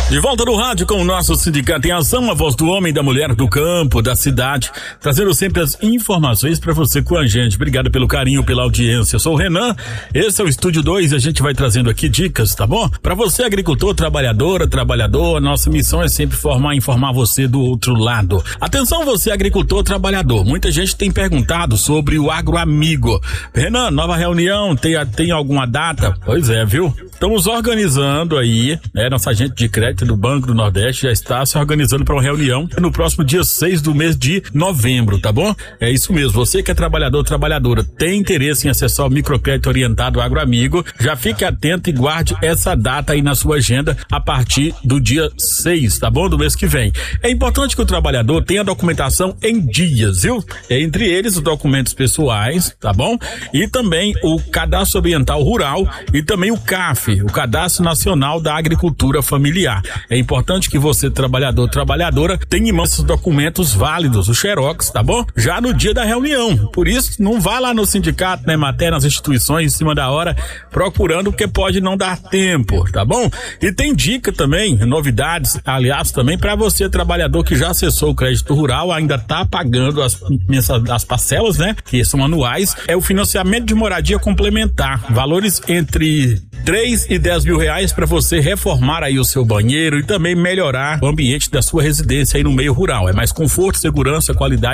De volta no rádio com o nosso Sindicato em Ação, a voz do homem, da mulher, do campo, da cidade, trazendo sempre as informações para você com a gente. Obrigado pelo carinho, pela audiência. Eu sou o Renan, esse é o Estúdio 2 e a gente vai trazendo aqui dicas, tá bom? Para você, agricultor, trabalhadora, trabalhador, a nossa missão é sempre informar você do outro lado. Atenção você, agricultor, trabalhador. Muita gente tem perguntado sobre o AgroAmigo. Renan, nova reunião, tem alguma data? Pois é, viu? Estamos organizando aí, né? Nossa agente de crédito do Banco do Nordeste já está se organizando para uma reunião no próximo dia 6 do mês de novembro, tá bom? É isso mesmo, você que é trabalhador, trabalhadora, tem interesse em acessar o microcrédito orientado AgroAmigo, já fique atento e guarde essa data aí na sua agenda a partir do dia 6, tá bom? Do mês que vem. É importante que o trabalhador tenha a documentação em dias, viu? Entre eles os documentos pessoais, tá bom? E também o Cadastro Ambiental Rural e também o CAF, o Cadastro Nacional da Agricultura Familiar. É importante que você, trabalhador, trabalhadora, tenha em mão esses documentos válidos, o xerox, tá bom? Já no dia da reunião. Por isso, não vá lá no sindicato, na Emater, nas instituições, em cima da hora, procurando, porque pode não dar tempo, tá bom? E tem dica também, novidades, aliás, também para você, trabalhador que já acessou o crédito rural, ainda tá pagando as parcelas, né? Que são anuais, é o financiamento de moradia complementar. Valores entre 3 e 10 mil reais para você reformar aí o seu banheiro e também melhorar o ambiente da sua residência aí no meio rural. É mais conforto, segurança, qualidade